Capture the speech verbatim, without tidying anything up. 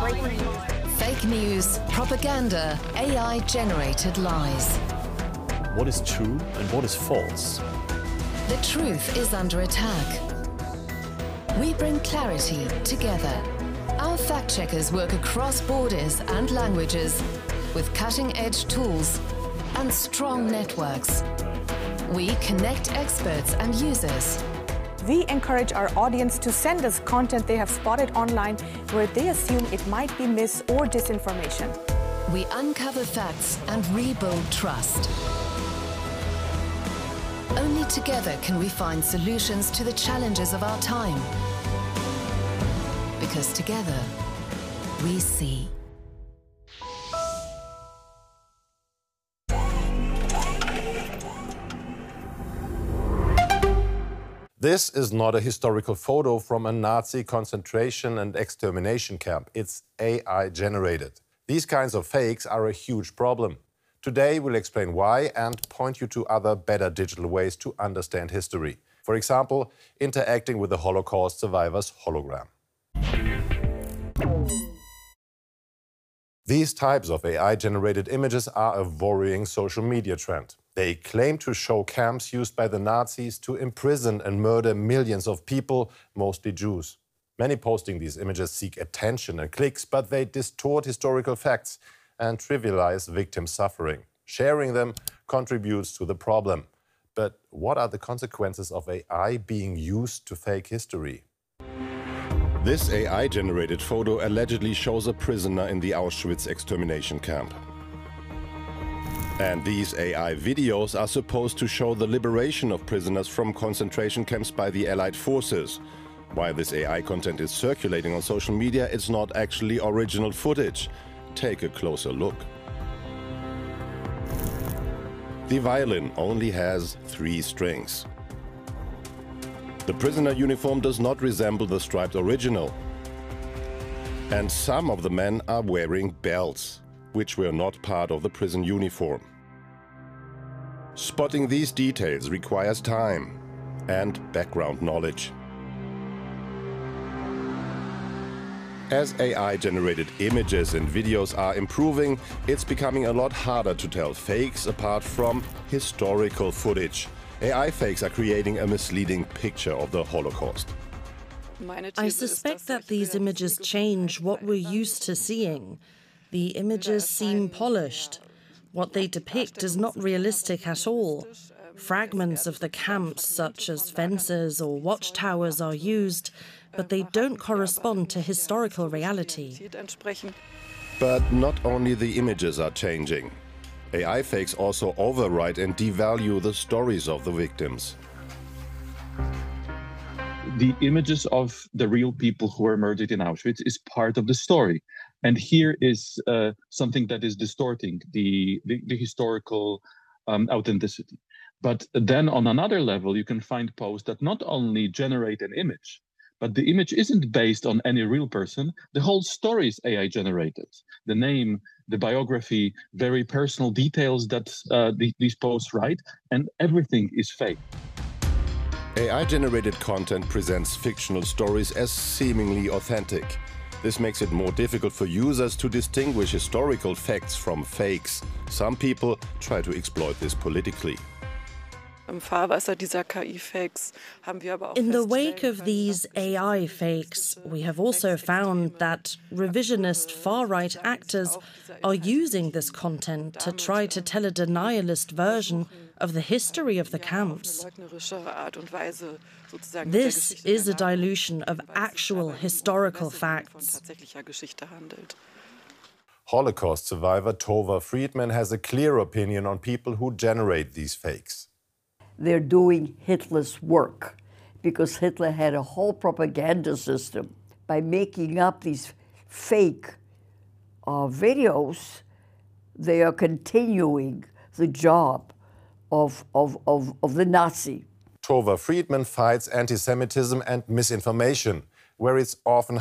Fake news, propaganda, A I-generated lies. What is true and what is false? The truth is under attack. We bring clarity together. Our fact-checkers work across borders and languages with cutting-edge tools and strong networks. We connect experts and users. We encourage our audience to send us content they have spotted online where they assume it might be mis- or disinformation. We uncover facts and rebuild trust. Only together can we find solutions to the challenges of our time. Because together, we see. This is not a historical photo from a Nazi concentration and extermination camp. It's A I-generated. These kinds of fakes are a huge problem. Today we'll explain why and point you to other better digital ways to understand history. For example, interacting with the Holocaust survivor's hologram. These types of A I-generated images are a worrying social media trend. They claim to show camps used by the Nazis to imprison and murder millions of people, mostly Jews. Many posting these images seek attention and clicks, but they distort historical facts and trivialize victim suffering. Sharing them contributes to the problem. But what are the consequences of A I being used to fake history? This A I-generated photo allegedly shows a prisoner in the Auschwitz extermination camp. And these A I videos are supposed to show the liberation of prisoners from concentration camps by the Allied forces. While this A I content is circulating on social media, it's not actually original footage. Take a closer look. The violin only has three strings. The prisoner uniform does not resemble the striped original. And some of the men are wearing belts, which were not part of the prison uniform. Spotting these details requires time and background knowledge. As A I-generated images and videos are improving, it's becoming a lot harder to tell fakes apart from historical footage. A I fakes are creating a misleading picture of the Holocaust. I suspect that these images change what we're used to seeing. The images seem polished. What they depict is not realistic at all. Fragments of the camps, such as fences or watchtowers, are used, but they don't correspond to historical reality. But not only the images are changing. A I fakes also overwrite and devalue the stories of the victims. The images of the real people who were murdered in Auschwitz is part of the story. And here is uh, something that is distorting the, the, the historical um, authenticity. But then on another level, you can find posts that not only generate an image, but the image isn't based on any real person. The whole story is A I generated. The name, the biography, very personal details that uh, the, these posts write, and everything is fake. A I-generated content presents fictional stories as seemingly authentic. This makes it more difficult for users to distinguish historical facts from fakes. Some people try to exploit this politically. In the wake of these A I fakes, we have also found that revisionist far-right actors are using this content to try to tell a denialist version of the history of the camps. This is a dilution of actual historical facts. Holocaust survivor Tova Friedman has a clear opinion on people who generate these fakes. They're doing Hitler's work because Hitler had a whole propaganda system. By making up these fake uh, videos, they are continuing the job of, of, of, of the Nazi. Tova Friedman fights anti-Semitism and misinformation, where it's often